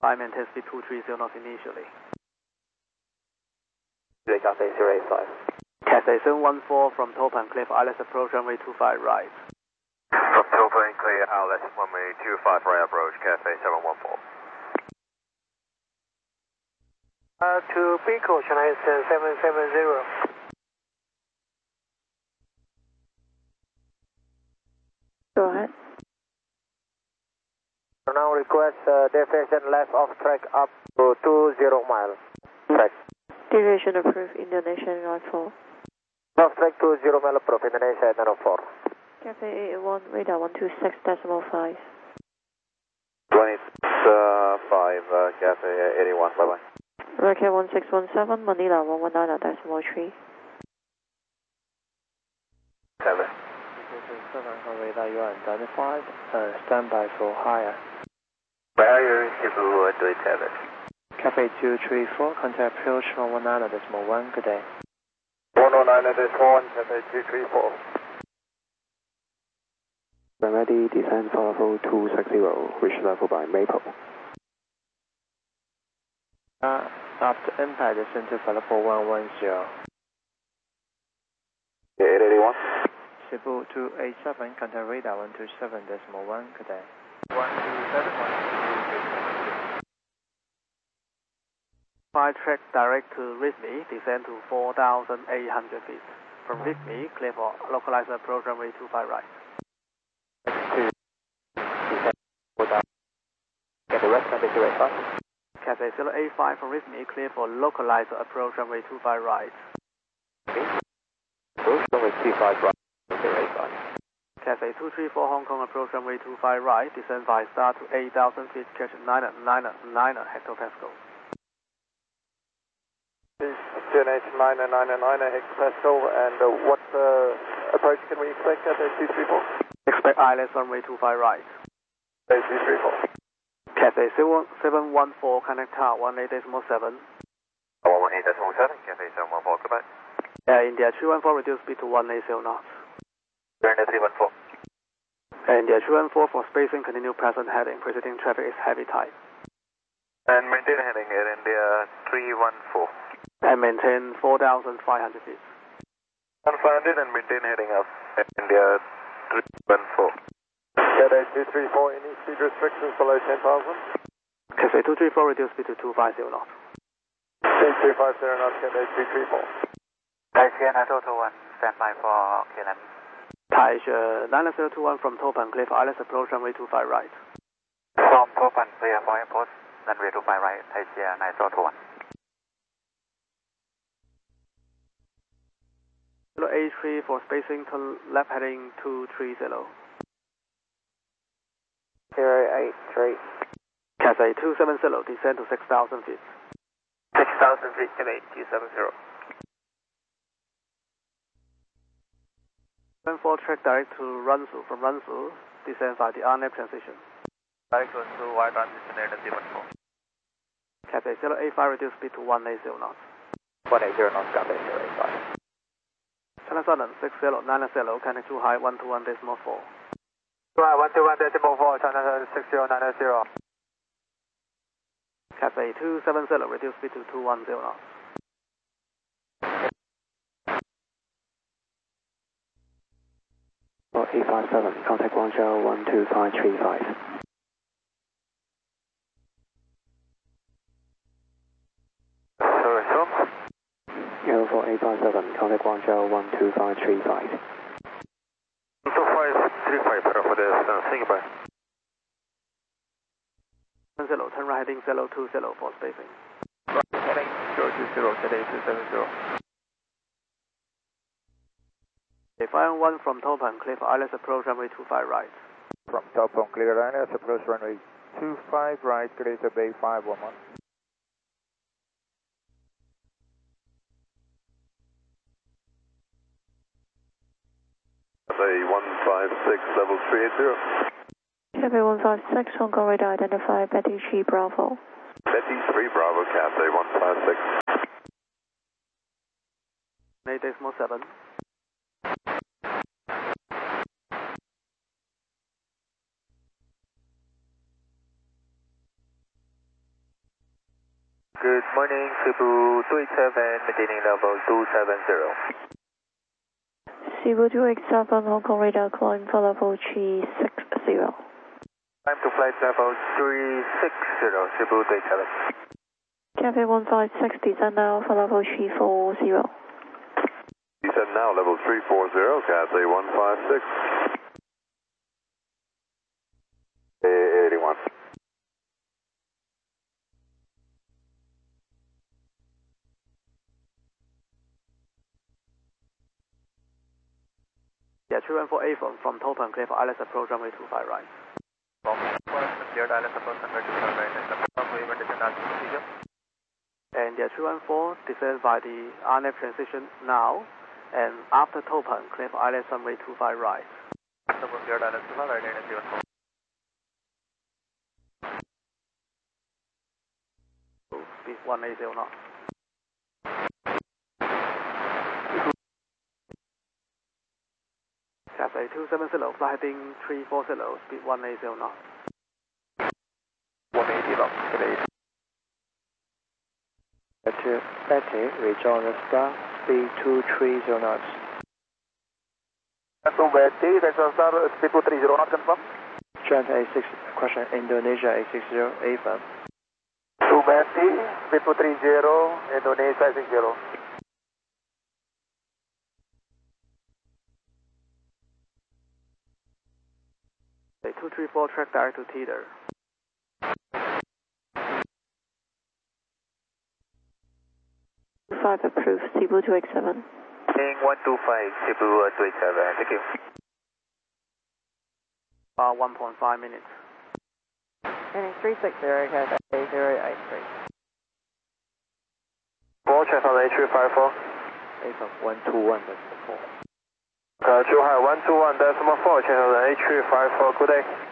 I maintain speed 230 knots initially. Cathay 085. Cathay 714 from Topan Cliff Islands approach runway 25 right. From Topan Cliff Islands runway 25 right approach, Cathay 714. To Pico, Chennai 770. Go ahead. Now request deviation left of track up to 20 mile. Track. Deviation approved, Indonesian 94. Off track 20 mile approved, Indonesia 904. Cafe 81, radar 126.5. 25, Cathay 81, bye bye. Rocket 1617, Manila 119.3. 7. 7 on radar, you are identified. Stand by for higher. Where are you, Cebu 27? Cafe 234, contact approach 119.1, good day. 109.1, Cathay 234. When ready, descend for level 260, reach level by Maple. After impact, descend to level 110. 881. Cebu 287, contact radar 127.1, good day. 127, 5 track direct to Rithmi, descend to 4,800 feet. From Rithmi, clear for localized approach runway 25 right. Get the rest of the 085. Cathay 085 from Rithmi, clear for localized approach runway 25 right. Approach runway 25 right, 085. Cathay 234 Hong Kong approach runway 25 right, descend by star to 8,000 feet, catch 999 hectopascal. GNH 999 hectopascal, and what approach can we expect at 234? Expect ILS runway 25 right. 234. Cathay 714, connect tower 18.7. 118.7, Cathay 714, goodbye. Air India 314, reduce speed to 180 knots. Turn to 314. Air India 314 for spacing, continue present heading, preceding traffic is heavy tide. And maintain heading Air India 314. And maintain 4,500 feet. 1,500 and maintain heading up Air India 314. Cathay 234, any speed restrictions below 10,000? Cathay 234, reduce speed to 250 knots. 250 knots, Cathay 234. Taishan 9021, stand by for KLM. Taishan 9021 from Topan Cliff Islands approach runway 25 right. From Topan, clear for airport, runway 25 right, Taishan 9021. 083 for spacing to left heading 230. 083. Cathay 270, descend to 6,000 feet. 6,000 feet, Cathay 270. 74 track direct to Runsu, from Runsu, descend by the RNAV transition. Direct to wide transition Air India 314. Cathay 085, reduce speed to 180 knots. 180 knots, Cathay 085. China Southern 6090, connect to high 121.4. 121.4, China 6090. Cathay 270, reduce speed to 210 knots. For 857, contact Guangzhou 12535. Sorry, from? Aero for 857, contact Guangzhou 12535. 2535 for the single by. 10, turn right heading 020 for spacing. Right heading 020, Cathay 270. Okay, 501 from Topan Cliff Islands approach runway 25 right. From Topan Cliff Islands approach runway 25 right, Cathay Bay 511. Cathay 156 level 380. Cafe 156, Hong Kong radar identified, Betty 3 Bravo. Betty 3 Bravo, Cathay 156. 8.7. Good morning, Cebu 287, maintaining level 270. Cebu 287, Hong Kong radar calling for level 360. Time to flight level 360, Cebu 287. Cafe 156, descend now for level 340. Descend now, level 340, Cathay 156. A81. Yeah, 314A from Topeng, clear for ILS approach runway 25 right. Cleared ILS approach runway 25 right, and the descent as procedure. And yeah, 314, descend by the RNAV transition now, and after Topeng, clear for ILS runway 25 right. Cleared ILS 25 right, and 0. Speed 180 knots. Cathay 270, flight heading 340, speed 180 knots. 180 knots, 180. Betty, rejoin the star, speed 230 knots. To Betty, that's star, speed 230 knots, confirm. Trent A6, question Indonesia A60, A5. To Betty, speed 230, Indonesia 60. 234, track direct to Teeter. Five approved, Cebu 287. King 125, Cebu 287, thank you. 1.5 minutes. Heading 360, Cathay 083. 4, check on A354. A5 121.4. Zhuhai 121.4, check on A354, good day.